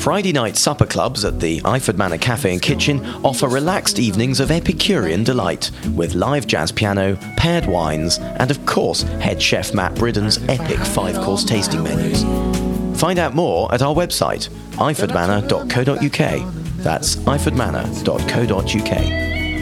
Friday night supper clubs at the Iford Manor Cafe and Kitchen offer relaxed evenings of Epicurean delight, with live jazz piano, paired wines, and of course, head chef Matt Bridden's epic 5-course tasting menus. Find out more at our website, ifordmanor.co.uk. That's ifordmanor.co.uk.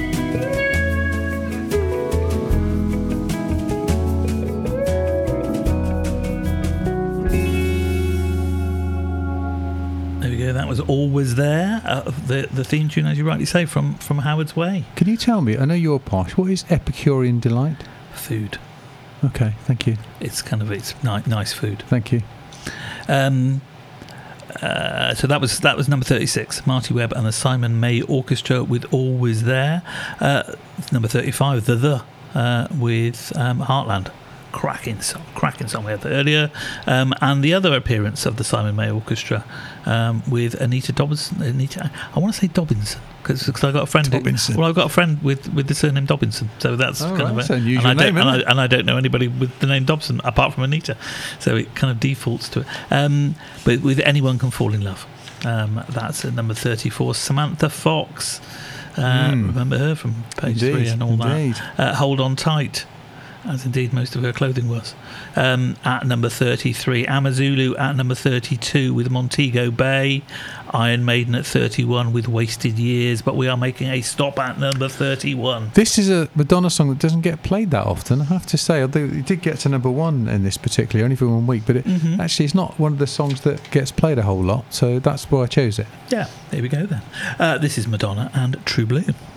That was Always There, the theme tune, as you rightly say, from Howard's Way. Can you tell me, I know you're posh, what is Epicurean delight? Food. Okay, thank you. It's nice food. Thank you. So that was number 36, Marty Webb and the Simon May Orchestra with Always There. Number 35, with Heartland. Cracking song we had earlier, and the other appearance of the Simon May Orchestra with Anita Dobinson. I want to say Dobinson because I got a friend. Dobinson. I've got a friend with the surname Dobinson, so that's an unusual name. And I don't know anybody with the name Dobson apart from Anita, so it kind of defaults to it. But with Anyone Can Fall in Love, that's at number 34. Samantha Fox, remember her from Page 3 and all that. Hold On Tight, as indeed most of her clothing was. At number 33, Amazulu at number 32 with Montego Bay, Iron Maiden at 31 with Wasted Years, but we are making a stop at number 31. This is a Madonna song that doesn't get played that often, I have to say, although it did get to number 1 in this particularly, only for 1 week, but actually it's not one of the songs that gets played a whole lot, so that's why I chose it. Yeah, there we go then. This is Madonna and True Blue.